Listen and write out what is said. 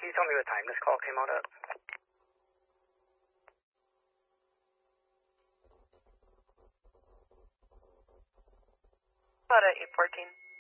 Can you tell me what time this call came out at? About at 8:14.